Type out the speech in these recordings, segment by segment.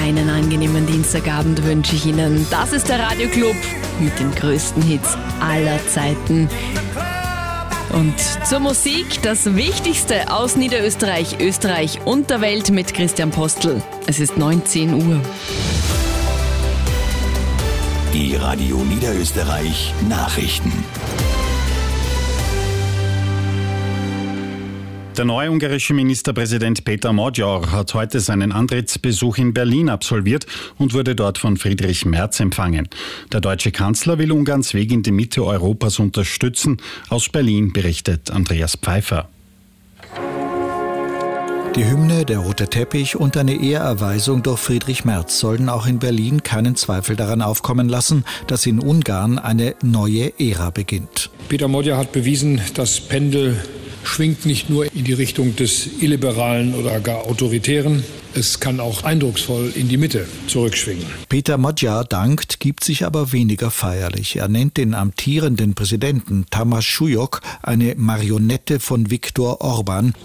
Einen angenehmen Dienstagabend wünsche ich Ihnen. Das ist der Radioclub mit den größten Hits aller Zeiten. Und zur Musik das Wichtigste aus Niederösterreich, Österreich und der Welt mit Christian Postel. Es ist 19 Uhr. Die Radio Niederösterreich Nachrichten. Der neue ungarische Ministerpräsident Péter Magyar hat heute seinen Antrittsbesuch in Berlin absolviert und wurde dort von Friedrich Merz empfangen. Der deutsche Kanzler will Ungarns Weg in die Mitte Europas unterstützen. Aus Berlin berichtet Andreas Pfeiffer. Die Hymne, der rote Teppich und eine Ehrerweisung durch Friedrich Merz sollen auch in Berlin keinen Zweifel daran aufkommen lassen, dass in Ungarn eine neue Ära beginnt. Péter Magyar hat bewiesen, das Pendel schwingt nicht nur in die Richtung des Illiberalen oder gar Autoritären, es kann auch eindrucksvoll in die Mitte zurückschwingen. Péter Magyar dankt, gibt sich aber weniger feierlich. Er nennt den amtierenden Präsidenten Tamás Súlyog eine Marionette von Viktor Orbán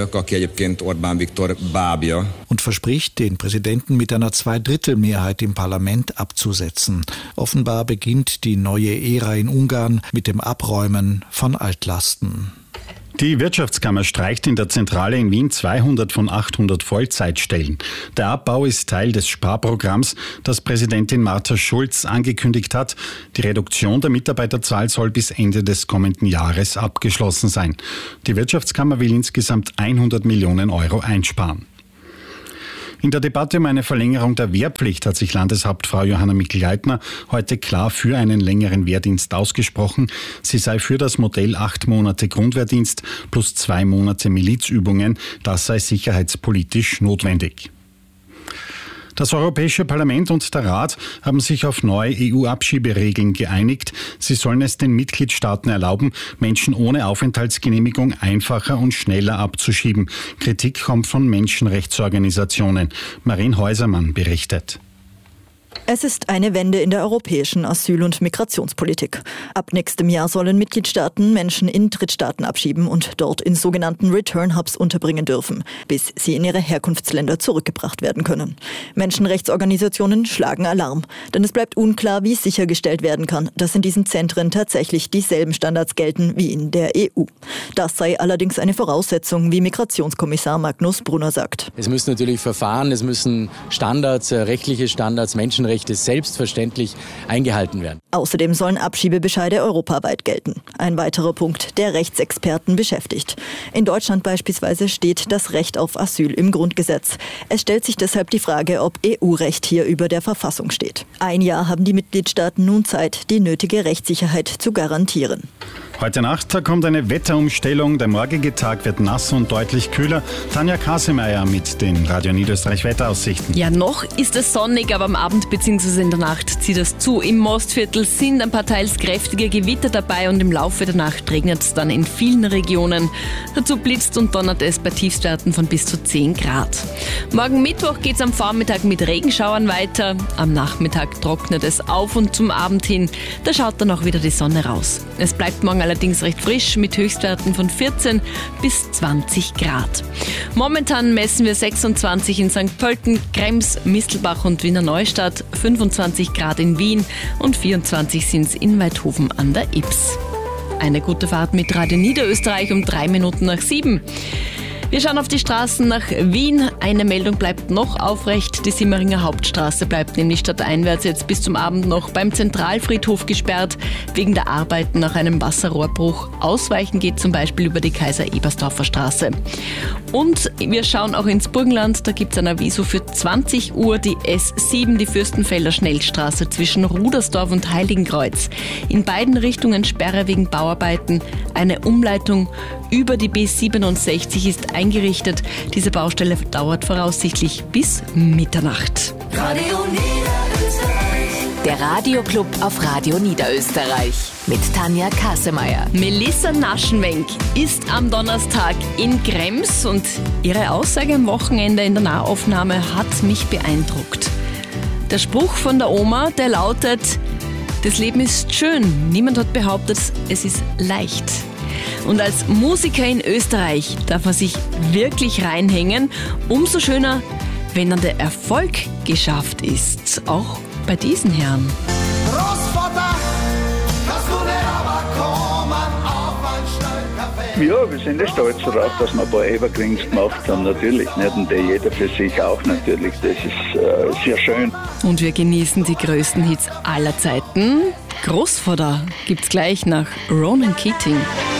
und verspricht, den Präsidenten mit einer Zweidrittelmehrheit im Parlament abzusetzen. Offenbar beginnt die neue Ära in Ungarn mit dem Abräumen von Altlasten. Die Wirtschaftskammer streicht in der Zentrale in Wien 200 von 800 Vollzeitstellen. Der Abbau ist Teil des Sparprogramms, das Präsidentin Martha Schulz angekündigt hat. Die Reduktion der Mitarbeiterzahl soll bis Ende des kommenden Jahres abgeschlossen sein. Die Wirtschaftskammer will insgesamt 100 Millionen Euro einsparen. In der Debatte um eine Verlängerung der Wehrpflicht hat sich Landeshauptfrau Johanna Mikl-Leitner heute klar für einen längeren Wehrdienst ausgesprochen. Sie sei für das Modell 8 Monate Grundwehrdienst plus 2 Monate Milizübungen. Das sei sicherheitspolitisch notwendig. Das Europäische Parlament und der Rat haben sich auf neue EU-Abschieberegeln geeinigt. Sie sollen es den Mitgliedstaaten erlauben, Menschen ohne Aufenthaltsgenehmigung einfacher und schneller abzuschieben. Kritik kommt von Menschenrechtsorganisationen. Marien Häusermann berichtet. Es ist eine Wende in der europäischen Asyl- und Migrationspolitik. Ab nächstem Jahr sollen Mitgliedstaaten Menschen in Drittstaaten abschieben und dort in sogenannten Return-Hubs unterbringen dürfen, bis sie in ihre Herkunftsländer zurückgebracht werden können. Menschenrechtsorganisationen schlagen Alarm, denn es bleibt unklar, wie sichergestellt werden kann, dass in diesen Zentren tatsächlich dieselben Standards gelten wie in der EU. Das sei allerdings eine Voraussetzung, wie Migrationskommissar Magnus Brunner sagt. Es müssen natürlich Verfahren, es müssen Standards, rechtliche Standards, Menschenrechte selbstverständlich eingehalten werden. Außerdem sollen Abschiebebescheide europaweit gelten. Ein weiterer Punkt, der Rechtsexperten beschäftigt. In Deutschland beispielsweise steht das Recht auf Asyl im Grundgesetz. Es stellt sich deshalb die Frage, ob EU-Recht hier über der Verfassung steht. Ein Jahr haben die Mitgliedstaaten nun Zeit, die nötige Rechtssicherheit zu garantieren. Heute Nacht kommt eine Wetterumstellung. Der morgige Tag wird nass und deutlich kühler. Tanja Kasemeyer mit den Radio Niederösterreich Wetteraussichten. Ja, noch ist es sonnig, aber am Abend bzw. in der Nacht zieht es zu. Im Mostviertel sind ein paar teils kräftige Gewitter dabei und im Laufe der Nacht regnet es dann in vielen Regionen. Dazu blitzt und donnert es bei Tiefstwerten von bis zu 10 Grad. Morgen Mittwoch geht es am Vormittag mit Regenschauern weiter. Am Nachmittag trocknet es auf und zum Abend hin, da schaut dann auch wieder die Sonne raus. Es bleibt morgen allerdings recht frisch mit Höchstwerten von 14 bis 20 Grad. Momentan messen wir 26 in St. Pölten, Krems, Mistelbach und Wiener Neustadt, 25 Grad in Wien und 24 sind es in Weidhofen an der Ybbs. Eine gute Fahrt mit Radio Niederösterreich um 3 Minuten nach 7. Wir schauen auf die Straßen nach Wien. Eine Meldung bleibt noch aufrecht. Die Simmeringer Hauptstraße bleibt nämlich stadteinwärts jetzt bis zum Abend noch beim Zentralfriedhof gesperrt, wegen der Arbeiten nach einem Wasserrohrbruch. Ausweichen geht zum Beispiel über die Kaiser-Ebersdorfer Straße. Und wir schauen auch ins Burgenland. Da gibt es ein Aviso für 20 Uhr, die S7, die Fürstenfelder Schnellstraße zwischen Rudersdorf und Heiligenkreuz. In beiden Richtungen Sperre wegen Bauarbeiten. Eine Umleitung über die B67 ist eingerichtet. Diese Baustelle dauert voraussichtlich bis Mitternacht. Radio Niederösterreich. Der Radioclub auf Radio Niederösterreich mit Tanja Kasemeyer. Melissa Naschenwenk ist am Donnerstag in Krems und ihre Aussage am Wochenende in der Nahaufnahme hat mich beeindruckt. Der Spruch von der Oma, der lautet: Das Leben ist schön. Niemand hat behauptet, es ist leicht. Und als Musiker in Österreich darf man sich wirklich reinhängen. Umso schöner, wenn dann der Erfolg geschafft ist, auch bei diesen Herren. Großvater, kannst du nicht aber kommen auf ein Schnellcafé? Ja, wir sind ja stolz darauf, dass wir ein paar Evergreens gemacht haben, natürlich nicht. Und jeder für sich auch natürlich. Das ist sehr schön. Und wir genießen die größten Hits aller Zeiten. Großvater gibt's gleich nach Ronan Keating.